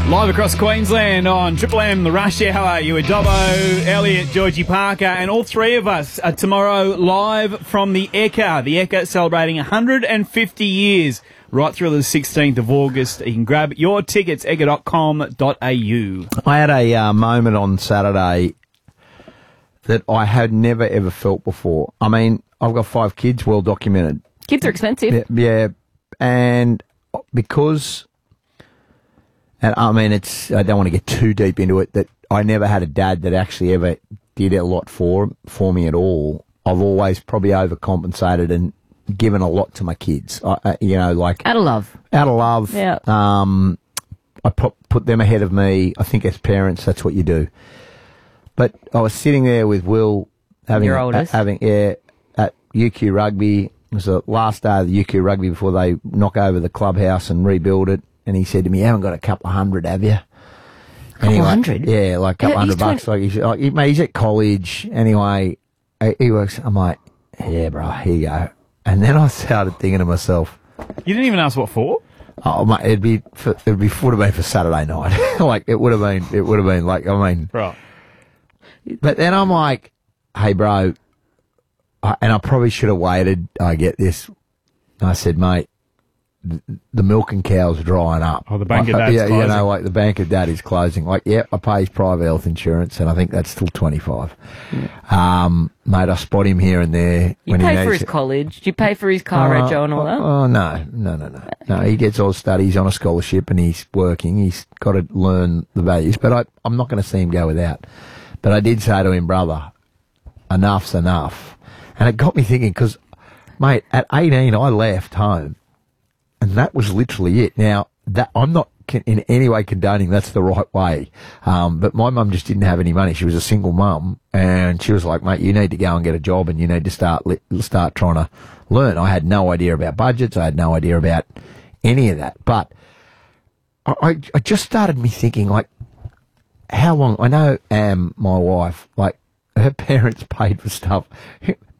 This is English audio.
Live across Queensland on Triple M, the Rush Hour. You were Dobbo, Elliot, Georgie Parker, and all three of us are tomorrow live from the Ekka. The Ekka celebrating 150 years right through the 16th of August. You can grab your tickets, ekka.com.au. I had a moment on Saturday that I had never ever felt before. I mean, I've got 5 kids, well documented. Kids are expensive. Yeah, and because... And I mean, I don't want to get too deep into it, that I never had a dad that actually ever did a lot for me at all. I've always probably overcompensated and given a lot to my kids. Out of love. Out of love. Yeah. I put them ahead of me. I think as parents, that's what you do. But I was sitting there with Will at UQ Rugby. It was the last day of the UQ Rugby before they knock over the clubhouse and rebuild it. And he said to me, "You haven't got a couple of $100, have you?" Couple hundred? Yeah, like a couple $100 bucks. Like he's at college. Anyway, he works. I'm like, "Yeah, bro, here you go." And then I started thinking to myself, You didn't even ask what for? "Oh, mate, would have been for Saturday night." Like it would have been like, I mean, Right. But then I'm like, "Hey, bro," and I probably should have waited. I get this. I said, "Mate, the milking cow's drying up." Oh, the bank of dad's closing. You know, like the bank of dad is closing. Like, I pay his private health insurance, and I think that's still 25. Mate, I spot him here and there. You pay for his college. Do you pay for his car rego and all that? Oh, no. No, he gets all studies on a scholarship, and he's working. He's got to learn the values. But I'm not going to see him go without. But I did say to him, "Brother, enough's enough." And it got me thinking, because, mate, at 18, I left home. And that was literally it. Now, that I'm not in any way condoning that's the right way. But my mum just didn't have any money. She was a single mum, and she was like, "Mate, you need to go and get a job, and you need to start trying to learn." I had no idea about budgets. I had no idea about any of that. But I just started me thinking, like, how long? I know my wife, like, her parents paid for stuff